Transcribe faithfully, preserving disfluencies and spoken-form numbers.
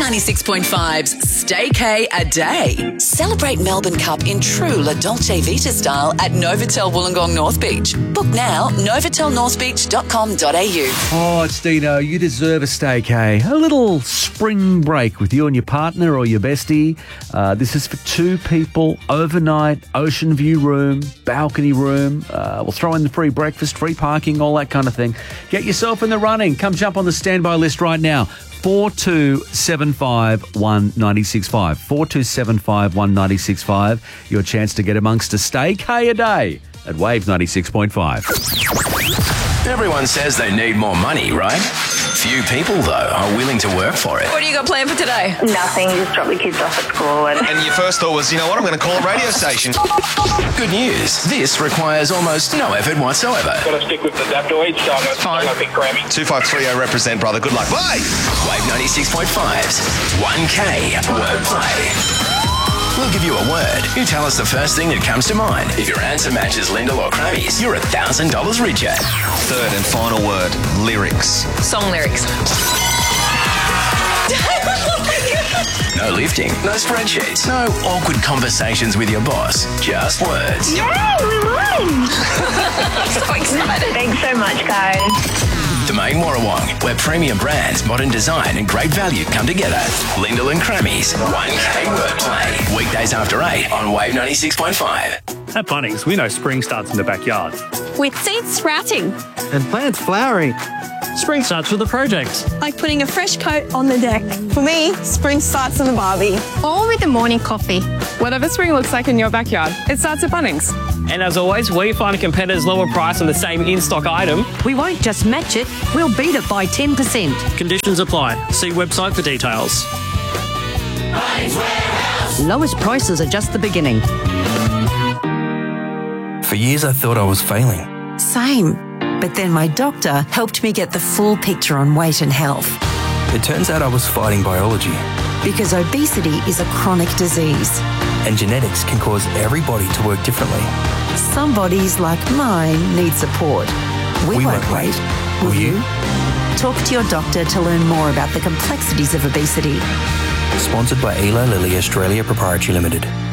ninety-six point five's Stay K a day. Celebrate Melbourne Cup in true La Dolce Vita style at Novotel Wollongong North Beach. Book now, novotel north beach dot com dot a u. Oh, it's Dino. You deserve a stay, K. A little spring break with you and your partner or your bestie. Uh, this is for two people, overnight, ocean view room, balcony room. Uh, we'll throw in the free breakfast, free parking, all that kind of thing. Get yourself in the running. Come jump on the standby list right now. four two seven five one nine six five. four two seven five one nine six five. Your chance to get amongst a stay K a day at Wave ninety-six point five. Everyone says they need more money, right? Few people, though, are willing to work for it. What do you got planned for today? Nothing, just drop the kids off at school. And, and your first thought was, you know what, I'm going to call a radio station. Good news. This requires almost no effort whatsoever. Got to stick with the Zapdoids, so I'm going to pick Grammy. two five three zero represent, brother. Good luck. Bye! Wave ninety-six point five's one K wordplay. We'll give you a word. You tell us the first thing that comes to mind. If your answer matches Lyndall or Grammy's, you're one thousand dollars richer. Third and final word, lyrics. Song lyrics. No lifting, no spreadsheets, no awkward conversations with your boss. Just words. yeah, we won! So excited. Thanks so much, guys. Domain Warrawong, where premium brands, modern design and great value come together. Lyndall and Grammy's one K wordplay. Weekdays after eight on Wave ninety-six point five. At Bunnings, we know spring starts in the backyard. With seeds sprouting. And plants flowering. Spring starts with a project. Like putting a fresh coat on the deck. For me, spring starts on the barbie. Or with a morning coffee. Whatever spring looks like in your backyard, it starts at Bunnings. And as always, we find a competitor's lower price on the same in-stock item. We won't just match it, we'll beat it by ten percent. Conditions apply. See website for details. Lowest prices are just the beginning. For years I thought I was failing. Same. But then my doctor helped me get the full picture on weight and health. It turns out I was fighting biology. Because obesity is a chronic disease. And genetics can cause every body to work differently. Some bodies, like mine, need support. We, we won't, won't wait. wait. Will Will you? you? Talk to your doctor to learn more about the complexities of obesity. Sponsored by Eli Lilly Australia Proprietary Limited.